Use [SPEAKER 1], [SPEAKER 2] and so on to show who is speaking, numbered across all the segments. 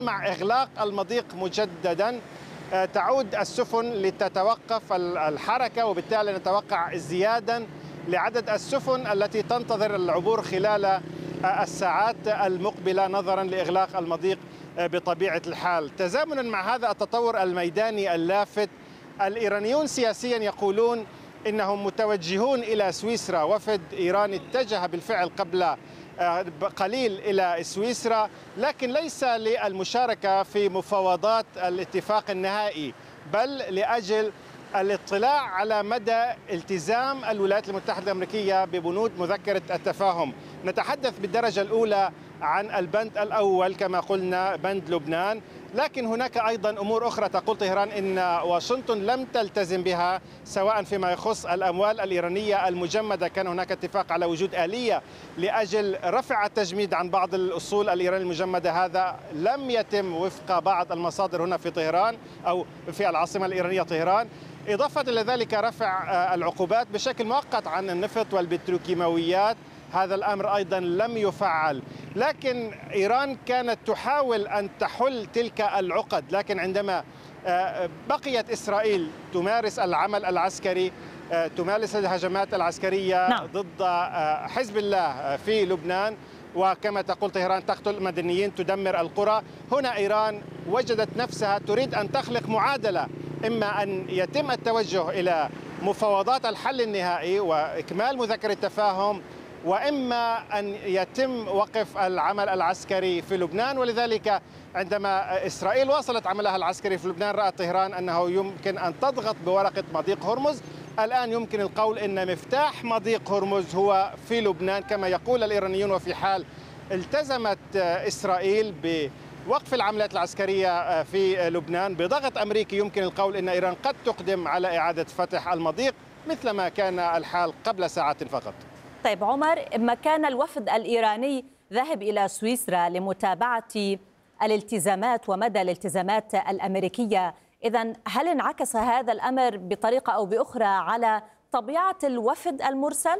[SPEAKER 1] مع إغلاق المضيق مجددا تعود السفن لتتوقف الحركة، وبالتالي نتوقع ازديادا لعدد السفن التي تنتظر العبور خلال الساعات المقبلة نظرا لإغلاق المضيق بطبيعة الحال. تزامنا مع هذا التطور الميداني اللافت، الإيرانيون سياسيا يقولون إنهم متوجهون إلى سويسرا. وفد إيراني اتجه بالفعل قبل قليل إلى سويسرا، لكن ليس للمشاركة في مفاوضات الاتفاق النهائي، بل لأجل الاطلاع على مدى التزام الولايات المتحدة الأمريكية ببنود مذكرة التفاهم. نتحدث بالدرجة الأولى عن البند الأول كما قلنا، بند لبنان، لكن هناك أيضا أمور أخرى تقول طهران إن واشنطن لم تلتزم بها، سواء فيما يخص الأموال الإيرانية المجمدة. كان هناك اتفاق على وجود آلية لأجل رفع التجميد عن بعض الأصول الإيرانية المجمدة، هذا لم يتم وفق بعض المصادر هنا في طهران أو في العاصمة الإيرانية طهران. إضافة إلى ذلك رفع العقوبات بشكل مؤقت عن النفط والبتروكيماويات، هذا الأمر أيضا لم يفعل. لكن إيران كانت تحاول أن تحل تلك العقد، لكن عندما بقيت إسرائيل تمارس العمل العسكري، تمارس الهجمات العسكرية ضد حزب الله في لبنان، وكما تقول طهران تقتل مدنيين، تدمر القرى، هنا إيران وجدت نفسها تريد أن تخلق معادلة، إما أن يتم التوجه إلى مفاوضات الحل النهائي وإكمال مذكرة التفاهم، وإما أن يتم وقف العمل العسكري في لبنان. ولذلك عندما إسرائيل واصلت عملها العسكري في لبنان، رأت طهران أنه يمكن أن تضغط بورقة مضيق هرمز. الآن يمكن القول أن مفتاح مضيق هرمز هو في لبنان كما يقول الإيرانيون، وفي حال التزمت إسرائيل بوقف العمليات العسكرية في لبنان بضغط أمريكي، يمكن القول أن إيران قد تقدم على إعادة فتح المضيق مثلما كان الحال قبل ساعات فقط.
[SPEAKER 2] طيب عمر، ما كان الوفد الإيراني ذهب إلى سويسرا لمتابعة الالتزامات ومدى الالتزامات الأمريكية، إذن هل انعكس هذا الأمر بطريقة أو بأخرى على طبيعة الوفد المرسل؟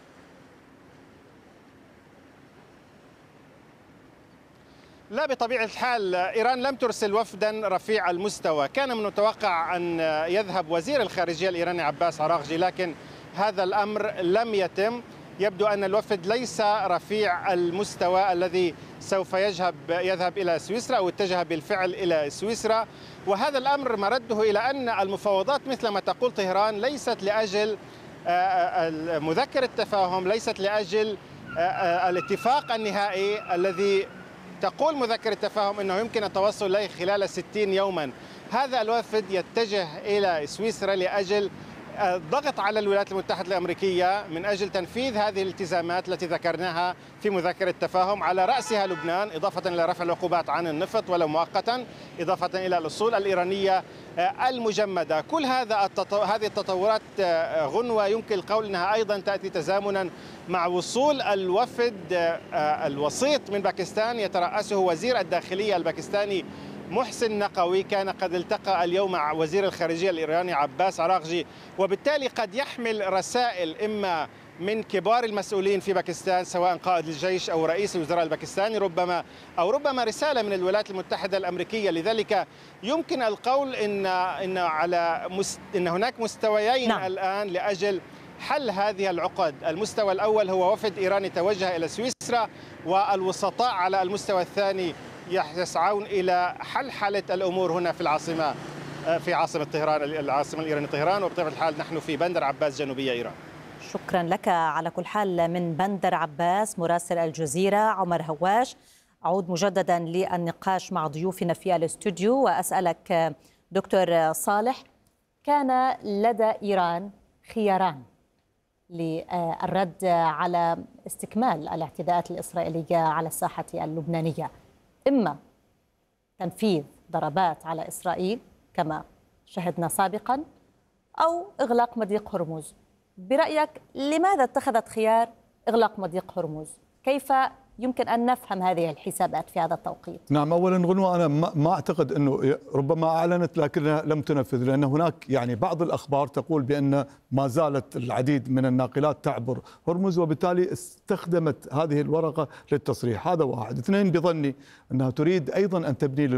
[SPEAKER 1] لا، بطبيعة الحال إيران لم ترسل وفدا رفيع المستوى. كان من المتوقع أن يذهب وزير الخارجية الإيراني عباس عراغجي، لكن هذا الأمر لم يتم. يبدو أن الوفد ليس رفيع المستوى الذي سوف يذهب إلى سويسرا أو اتجه بالفعل إلى سويسرا، وهذا الأمر مرده إلى أن المفاوضات مثل ما تقول طهران ليست لأجل مذكرة التفاهم، ليست لأجل الاتفاق النهائي الذي تقول مذكرة التفاهم أنه يمكن التوصل إليه خلال 60 يوما. هذا الوفد يتجه إلى سويسرا لأجل الضغط على الولايات المتحدة الأمريكية من أجل تنفيذ هذه الالتزامات التي ذكرناها في مذكرة التفاهم، على رأسها لبنان، إضافة إلى رفع العقوبات عن النفط ولو مؤقتا، إضافة إلى الأصول الإيرانية المجمدة. كل هذه التطورات غنوة يمكن القول أنها أيضا تأتي تزامنا مع وصول الوفد الوسيط من باكستان يترأسه وزير الداخلية الباكستاني محسن نقوي، كان قد التقى اليوم مع وزير الخارجية الإيراني عباس عراغجي، وبالتالي قد يحمل رسائل إما من كبار المسؤولين في باكستان، سواء قائد الجيش أو رئيس الوزراء الباكستاني ربما رسالة من الولايات المتحدة الأمريكية. لذلك يمكن القول إن هناك مستويين الآن لأجل حل هذه العقد. المستوى الأول هو وفد إيراني توجه إلى سويسرا، والوسطاء على المستوى الثاني يسعون إلى حل الأمور هنا في عاصمة طهران، العاصمة الإيرانية طهران، وبطبيعة الحال نحن في بندر عباس جنوبية إيران.
[SPEAKER 2] شكرا لك على كل حال من بندر عباس مراسل الجزيرة عمر هواش. أعود مجددا للنقاش مع ضيوفنا في الاستوديو وأسألك دكتور صالح، كان لدى إيران خياران للرد على استكمال الاعتداءات الإسرائيلية على الساحة اللبنانية، إما تنفيذ ضربات على إسرائيل كما شهدنا سابقا، أو إغلاق مضيق هرمز. برأيك لماذا اتخذت خيار إغلاق مضيق هرمز؟ كيف يمكن أن نفهم هذه الحسابات في هذا التوقيت؟
[SPEAKER 3] نعم، أولا غنوة، أنا ما أعتقد أنه ربما أعلنت لكنها لم تنفذ، لأن هناك بعض الأخبار تقول بأن ما زالت العديد من الناقلات تعبر هرمز، وبالتالي استخدمت هذه الورقة للتصريح. هذا واحد. اثنين، بظني أنها تريد أيضا أن تبني